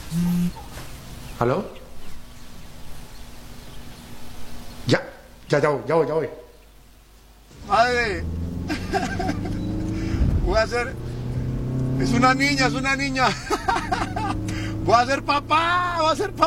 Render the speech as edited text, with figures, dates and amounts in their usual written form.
¿Aló? Ya voy. Madre, voy a ser... Es una niña. Voy a ser papá.